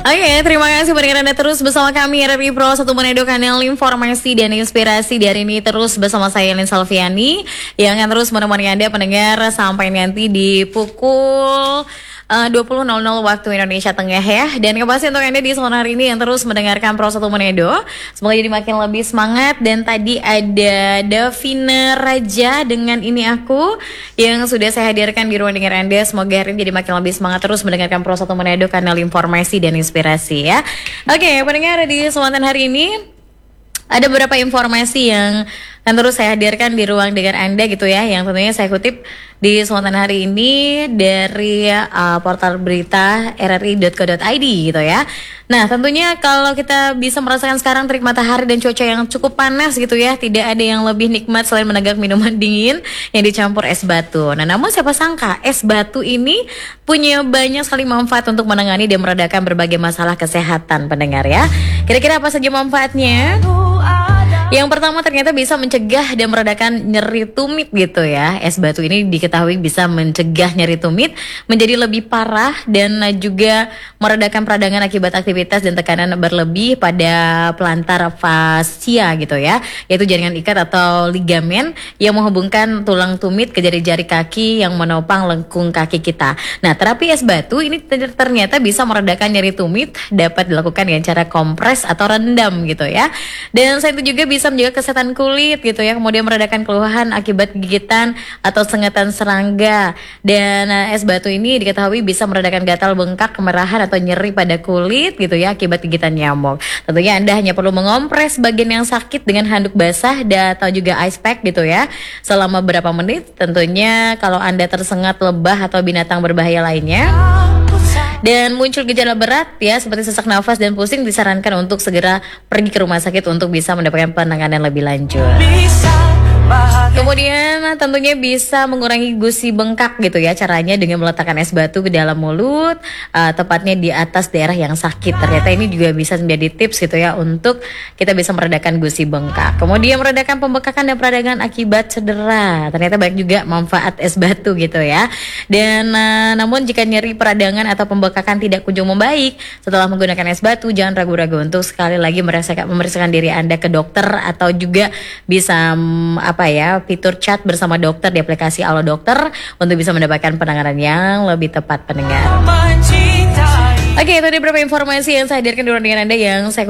Oke, terima kasih pendengar Anda terus bersama kami RRI Pro 1 Manado, kanal informasi dan inspirasi. Di hari ini terus bersama saya Lin Salviani yang akan terus menemani Anda pendengar sampai nanti di pukul 20.00 waktu Indonesia Tengah ya. Dan yang pasti untuk Anda di sore hari ini yang terus mendengarkan Pro 1 Manado, semoga jadi makin lebih semangat. Dan tadi ada Davina Raja dengan Ini Aku yang sudah saya hadirkan di ruang dengar Anda. Semoga hari ini jadi makin lebih semangat terus mendengarkan Pro 1 Manado, kanal informasi dan inspirasi ya. Oke, pendengar di kesempatan hari ini ada beberapa informasi yang akan terus saya hadirkan di ruang dengar Anda gitu ya, yang tentunya saya kutip di kesempatan hari ini dari portal berita rri.co.id gitu ya. Nah, tentunya kalau kita bisa merasakan sekarang terik matahari dan cuaca yang cukup panas gitu ya, tidak ada yang lebih nikmat selain menegak minuman dingin yang dicampur es batu. Nah, namun siapa sangka es batu ini punya banyak sekali manfaat untuk menangani dan meredakan berbagai masalah kesehatan pendengar ya. Kira-kira apa saja manfaatnya? Yang pertama ternyata bisa mencegah dan meredakan nyeri tumit gitu ya. Es batu ini diketahui bisa mencegah nyeri tumit menjadi lebih parah dan juga meredakan peradangan akibat aktivitas dan tekanan berlebih pada pelantar fascia gitu ya, yaitu jaringan ikat atau ligamen yang menghubungkan tulang tumit ke jari-jari kaki yang menopang lengkung kaki kita. Nah, terapi es batu ini ternyata bisa meredakan nyeri tumit, dapat dilakukan dengan cara kompres atau rendam gitu ya. Dan selain itu juga bisa menjaga kesehatan kulit gitu ya, kemudian meredakan keluhan akibat gigitan atau sengatan serangga. Dan es batu ini diketahui bisa meredakan gatal, bengkak, kemerahan atau nyeri pada kulit gitu ya akibat gigitan nyamuk. Tentunya Anda hanya perlu mengompres bagian yang sakit dengan handuk basah atau juga ice pack gitu ya selama beberapa menit. Tentunya kalau Anda tersengat lebah atau binatang berbahaya lainnya dan muncul gejala berat ya seperti sesak nafas dan pusing, disarankan untuk segera pergi ke rumah sakit untuk bisa mendapatkan penanganan lebih lanjut. Kemudian tentunya bisa mengurangi gusi bengkak gitu ya, caranya dengan meletakkan es batu ke dalam mulut, tepatnya di atas daerah yang sakit. Ternyata ini juga bisa menjadi tips gitu ya untuk kita bisa meredakan gusi bengkak. Kemudian meredakan pembekakan dan peradangan akibat cedera. Ternyata banyak juga manfaat es batu gitu ya. Dan namun jika nyeri peradangan atau pembekakan tidak kunjung membaik setelah menggunakan es batu, jangan ragu-ragu untuk sekali lagi memeriksakan diri Anda ke dokter, atau juga bisa fitur chat bersama dokter di aplikasi Halo Dokter untuk bisa mendapatkan penanganan yang lebih tepat pendengar. Oke, itu ada beberapa informasi yang saya hadirkan di ruang dengan Anda yang saya